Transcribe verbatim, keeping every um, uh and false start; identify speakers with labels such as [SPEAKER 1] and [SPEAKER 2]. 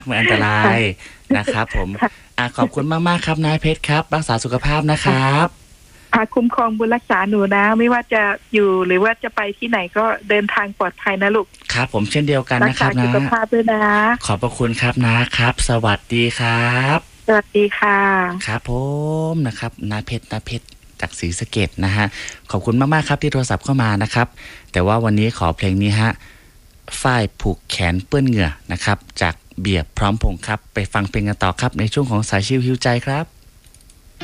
[SPEAKER 1] ไม่อันตรายนะครับผมอ่ะขอบคุณมากๆครับนายเพชรครับรักษาสุขภาพนะครับ
[SPEAKER 2] พาคุ้มครองบุญรักษาหนูนะไม่ว่าจะอยู่หรือว่าจะไปที่ไหนก็เดินทางปลอดภัยนะลูก
[SPEAKER 1] ครับผมเช่นเดียวกันนะครับนะ
[SPEAKER 2] รักษาสุขภาพด้วยนะ
[SPEAKER 1] ขอบพระคุณครับนะครับ สวัสดีครับ
[SPEAKER 2] สวัสดีค่ะ
[SPEAKER 1] ครับผมนะครับนายเพชรนายเพชรจากศรีสะเกษนะฮะขอบคุณมากๆครับที่โทรศัพท์เข้ามานะครับแต่ว่าวันนี้ขอเพลงนี้ฮะฝ้ายผูกแขนเปื้อนเหงื่อนะครับจากเบียร์พร้อมพงษ์ครับไปฟังเพลงกันต่อครับในช่วงของสายชิวฮิวใจครับ